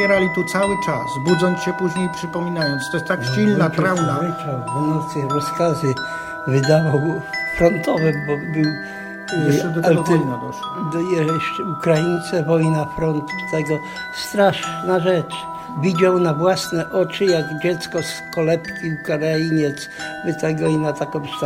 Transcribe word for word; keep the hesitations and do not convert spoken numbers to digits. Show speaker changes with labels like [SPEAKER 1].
[SPEAKER 1] umierali tu cały czas, budząc się później i przypominając. To jest tak
[SPEAKER 2] No,
[SPEAKER 1] silna
[SPEAKER 2] wyczuł,
[SPEAKER 1] trauma.
[SPEAKER 2] Wyczuł, w nocy rozkazy wydawał frontowe, bo był...
[SPEAKER 1] Jeszcze do tego wojna doszła.
[SPEAKER 2] Do, jeszcze Ukraińcy, wojna, front, tego straszna rzecz. Widział na własne oczy, jak dziecko z kolebki, Ukrainiec, by tego i na taką